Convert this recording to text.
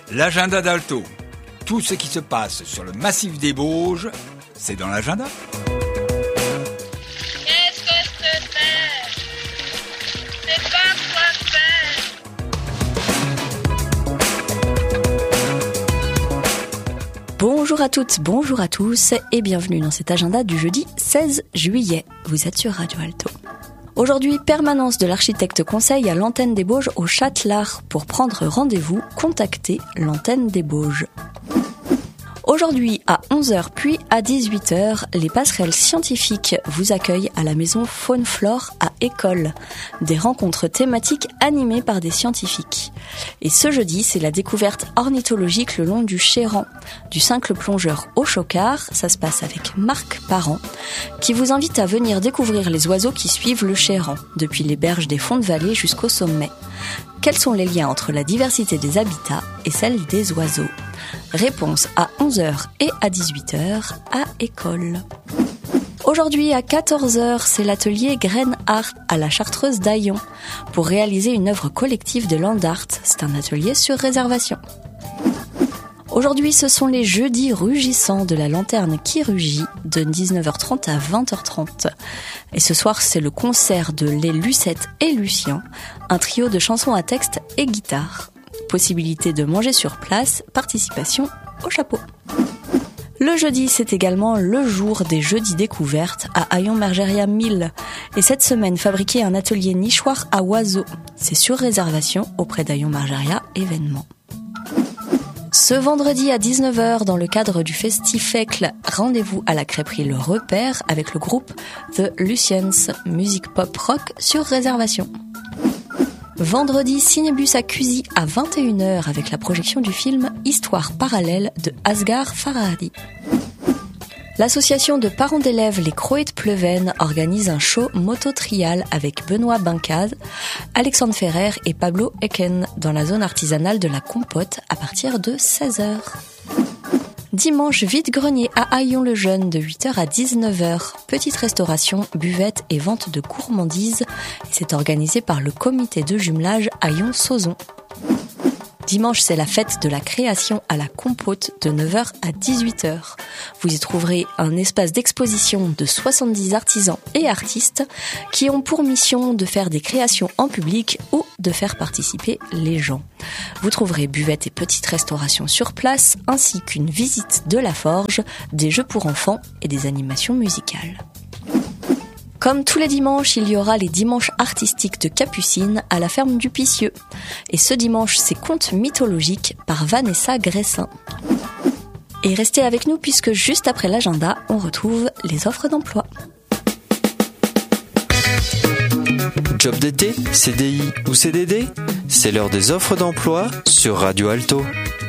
L'agenda d'Alto. Tout ce qui se passe sur le massif des Bauges, c'est dans l'agenda. Qu'est-ce que c'est? C'est pas quoi faire. Bonjour à toutes, bonjour à tous et bienvenue dans cet agenda du jeudi 16 juillet. Vous êtes sur Radio Alto. Aujourd'hui, permanence de l'architecte conseil à l'antenne des Bauges au Châtelard. Pour prendre rendez-vous, contactez l'antenne des Bauges. Aujourd'hui, à 11h puis à 18h, les passerelles scientifiques vous accueillent à la maison Faune-Flore à École. Des rencontres thématiques animées par des scientifiques. Et ce jeudi, c'est la découverte ornithologique le long du Chéran. Du cincle plongeur au Chocard, ça se passe avec Marc Parent, qui vous invite à venir découvrir les oiseaux qui suivent le Chéran, depuis les berges des fonds de vallée jusqu'au sommet. Quels sont les liens entre la diversité des habitats et celle des oiseaux ? Réponse à 11h et à 18h à École. Aujourd'hui à 14h, c'est l'atelier Grain Art à la Chartreuse d'Aillon pour réaliser une œuvre collective de land art. C'est un atelier sur réservation. Aujourd'hui, ce sont les jeudis rugissants de la lanterne qui rugit de 19h30 à 20h30. Et ce soir, c'est le concert de Les Lucettes et Lucien, un trio de chansons à texte et guitare. Possibilité de manger sur place, participation au chapeau. Le jeudi, c'est également le jour des jeudis découvertes à Aillon-Margeria 1000. Et cette semaine, fabriquer un atelier nichoir à oiseaux. C'est sur réservation auprès d'Aillon-Margeria événement. Ce vendredi à 19h, dans le cadre du Festifecle, rendez-vous à la crêperie Le Repère avec le groupe The Lucians, musique pop rock sur réservation. Vendredi, Cinébus à Cusy à 21h avec la projection du film Histoire parallèle de Asghar Farhadi. L'association de parents d'élèves Les Croés de Pleven organise un show moto-trial avec Benoît Bincade, Alexandre Ferrer et Pablo Eken dans la zone artisanale de la Compote à partir de 16h. Dimanche, vide-grenier à Aillon-le-Jeune de 8h à 19h. Petite restauration, buvette et vente de gourmandises. Et c'est organisé par le comité de jumelage Aillon-Sauzon. Dimanche, c'est la fête de la création à la Compote de 9h à 18h. Vous y trouverez un espace d'exposition de 70 artisans et artistes qui ont pour mission de faire des créations en public ou de faire participer les gens. Vous trouverez buvette et petite restauration sur place, ainsi qu'une visite de la forge, des jeux pour enfants et des animations musicales. Comme tous les dimanches, il y aura les dimanches artistiques de Capucine à la ferme du Picieux. Et ce dimanche, c'est contes mythologiques par Vanessa Gressin. Et restez avec nous puisque juste après l'agenda, on retrouve les offres d'emploi. Job d'été, CDI ou CDD, c'est l'heure des offres d'emploi sur Radio Alto.